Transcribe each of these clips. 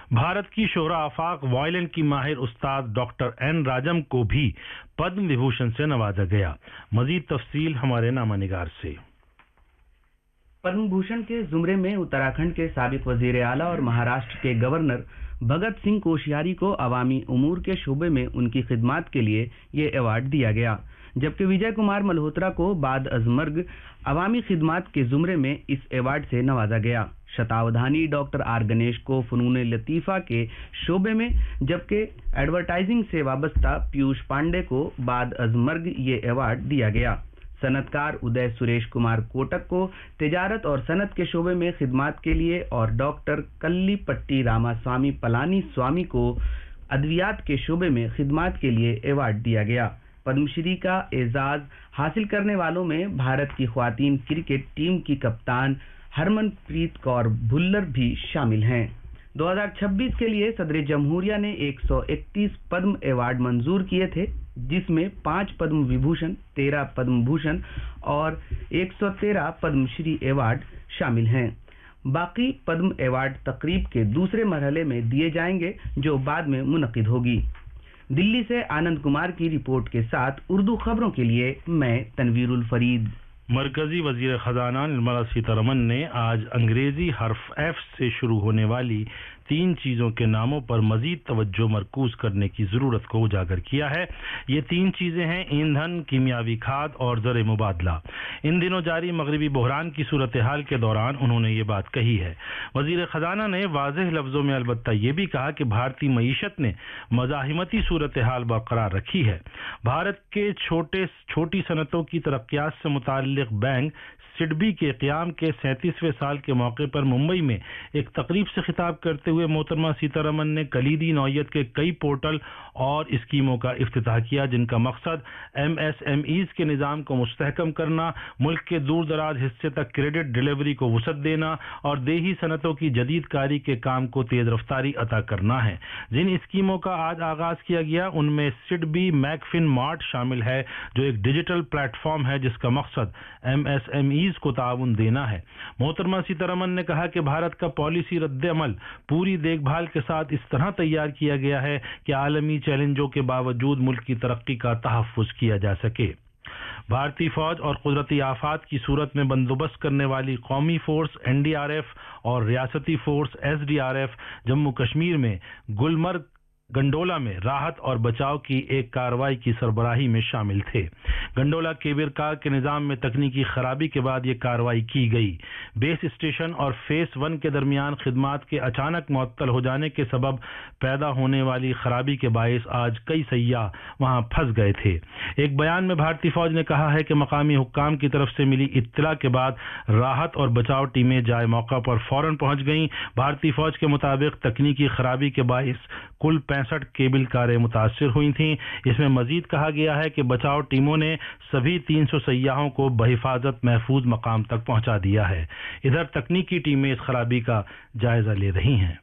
भारत की शोहरा आफाक वायलिन की माहिर उस्ताद डॉक्टर एन राजम को भी पद्म विभूषण से नवाजा गया। मजीद तफसील हमारे नामानिगार से। पद्म भूषण के जुमरे में उत्तराखंड के साबिक वजीर आला और महाराष्ट्र के गवर्नर भगत सिंह कोश्यारी को अवामी उमूर के शोबे में उनकी खिदमात के लिए ये अवार्ड दिया गया, जबकि विजय कुमार मल्होत्रा को बाद अजमर्ग अवामी खिदमात के जुमरे में इस अवार्ड से नवाजा गया। शतावधानी डॉक्टर आर गणेश को फनून लतीफ़ा के शोबे में, जबकि एडवर्टाइजिंग से वाबस्ता पीयूष पांडे को बाद अजमर्ग ये अवार्ड दिया गया। सनतकार उदय सुरेश कुमार कोटक को तिजारत और सनत के शोबे में खिदमात के लिए और डॉक्टर कल्लीपट्टी रामास्वामी पलानी स्वामी को अद्वियात के शोबे में खिदमात के लिए अवार्ड दिया गया। पद्मश्री का एजाज हासिल करने वालों में भारत की ख्वातीन क्रिकेट टीम की कप्तान हरमनप्रीत कौर भुल्लर भी शामिल हैं। 2026 के लिए सदर जमहूरिया ने 131 पद्म अवार्ड मंजूर किए थे, जिसमें 5 पद्म विभूषण, 13 पद्म भूषण और 113 पद्मश्री अवार्ड शामिल हैं। बाकी पद्म अवार्ड तकरीब के दूसरे मरहले में दिए जाएंगे, जो बाद में मुनक्किद होगी। दिल्ली से आनंद कुमार की रिपोर्ट के साथ उर्दू खबरों के लिए मैं तनवीरुल फरीद। मरकजी वजीर खजाना निर्मला सीतारमन ने आज अंग्रेजी हर्फ एफ से शुरू होने वाली 3 चीज़ों के नामों पर मजीद तवज्जो मरकूज करने की ज़रूरत को उजागर किया है। ये 3 चीज़ें हैं ईंधन, कीमियावी खाद और ज़र मुबादला। इन दिनों जारी मगरबी बहरान की सूरत हाल के दौरान उन्होंने ये बात कही है। वजीर खजाना ने वाज़ेह लफ्ज़ों में अलबत्ता ये भी कहा कि भारतीय मईशत ने मज़ाहिमती सूरत हाल बरकरार रखी है। भारत के छोटी सनतों की तरक्यात से मुताल्लिक़ बैंक सिडबी के क़याम के 37वें साल के मौके पर मुंबई में एक तकरीब से खिताब करते हुए मोहतरमा सीतारमन ने कलीदी नौयत के कई पोर्टल और स्कीमों का इफ्तिताह किया, जिनका मकसद MSMEs के निज़ाम को मुस्तहकम करना, मुल्क के दूर दराज हिस्से तक क्रेडिट डिलीवरी को वसअत देना और देही सनतों की जदीद कारी के काम को तेज़ रफ्तारी अता करना है। जिन स्कीमों का आज आगाज़ किया गया उनमें सिडबी मैकफिन मार्ट शामिल है, जो एक डिजिटल प्लेटफॉर्म है जिसका मकसद MSMEs को ताउन देना है। मोहतरमा सीतारमन ने कहा कि भारत का पॉलिसी रद्द-ए-अमल पूरी देखभाल के साथ इस तरह तैयार किया गया है कि आलमी चैलेंजों के बावजूद मुल्क की तरक्की का तहफ़्फ़ुज़ किया जा सके। भारतीय फौज और कुदरती आफात की सूरत में बंदोबस्त करने वाली कौमी फोर्स NDRF और रियासती फोर्स SDRF जम्मू कश्मीर में गुलमर्ग गंडोला में राहत और बचाव की एक कार्रवाई की सरबराही में शामिल थे। गंडोला केबिर कार के निज़ाम में तकनीकी खराबी के बाद ये कार्रवाई की गई। बेस स्टेशन और फेस 1 के दरमियान खिदमात के अचानक मुअत्तल हो जाने के सबब पैदा होने वाली खराबी के बायस आज कई सय्याह वहां फंस गए थे। एक बयान में भारतीय फौज ने कहा है कि मकामी हुक्काम की तरफ से मिली इत्तला के बाद राहत और बचाव टीमें जाए मौका पर फौरन पहुंच गईं। भारतीय फौज के मुताबिक तकनीकी खराबी के बायस कुल 65 केबल कारें मुतासिर हुई थीं। इसमें मजीद कहा गया है कि बचाव टीमों ने सभी 300 सय्याहों को बहिफाजत महफूज मकाम तक पहुंचा दिया है। इधर तकनीकी टीमें इस खराबी का जायजा ले रही हैं।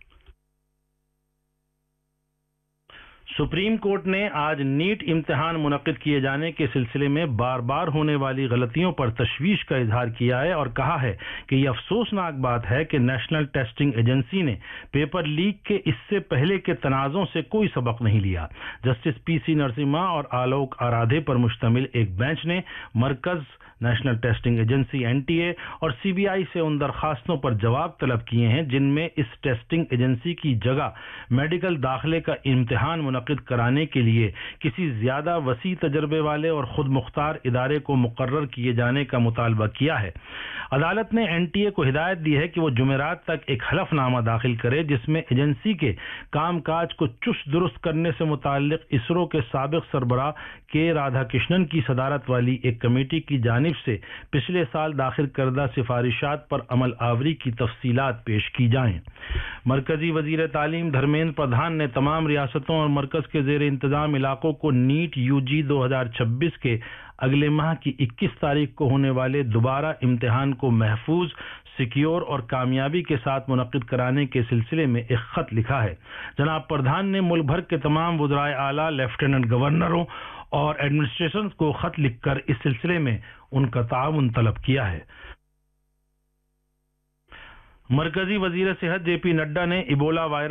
सुप्रीम कोर्ट ने आज नीट इम्तिहान मुनक्किद किए जाने के सिलसिले में बार बार होने वाली गलतियों पर तशवीश का इजहार किया है और कहा है कि यह अफसोसनाक बात है कि नेशनल टेस्टिंग एजेंसी ने पेपर लीक के इससे पहले के तनाज़ों से कोई सबक नहीं लिया। जस्टिस PC नरसिम्हा और आलोक आराधे पर मुश्तमिल एक बेंच ने मरकज़, नेशनल टेस्टिंग एजेंसी NTA और CBI से उन दरखास्तों पर जवाब तलब किए हैं जिनमें इस टेस्टिंग एजेंसी की जगह मेडिकल दाखिले का इम्तिहान मुनक्किद कराने के लिए किसी ज्यादा वसी तजर्बे वाले और खुद मुख्तार इदारे को मुकर्रर किए जाने का मुतालबा किया है। अदालत ने NTA को हिदायत दी है कि वो जुमेरात तक एक हलफनामा दाखिल करे जिसमें एजेंसी के कामकाज को चुस्त दुरुस्त करने से मुताल्लिक इसरो के साबिक सरबराह के राधाकृष्णन की सदारत वाली एक कमेटी की जानिब से पिछले साल दाखिल करदा सिफारिशात पर अमल आवरी की तफसीलात पेश की जाएं। मरकजी वजीर तालीम धर्मेंद्र प्रधान ने तमाम रियासतों और मरकज के जेर इंतजाम इलाकों को नीट UG 2026 के अगले माह की 21 तारीख को होने वाले दोबारा इम्तिहान को महफूज, सिक्योर और कामयाबी के साथ मुनक्किद कराने के सिलसिले में एक खत लिखा है। जनाब प्रधान ने मुल्क भर के तमाम वज़राए आला, लेफ्टिनेंट गवर्नरों और एडमिनिस्ट्रेशन को खत लिखकर इस सिलसिले में उनका ताउन तलब किया है। मरकजी वजीर सेहत JP नड्डा ने इबोला वायरस